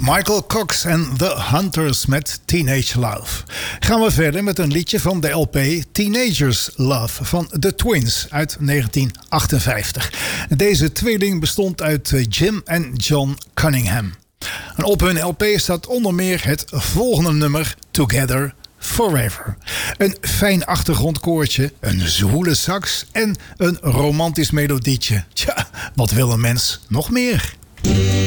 Michael Cox en The Hunters met Teenage Love. Gaan we verder met een liedje van de LP Teenagers Love van The Twins uit 1958. Deze tweeling bestond uit Jim en John Cunningham. En op hun LP staat onder meer het volgende nummer Together Forever. Een fijn achtergrondkoortje, een zwoele sax en een romantisch melodietje. Tja, wat wil een mens nog meer?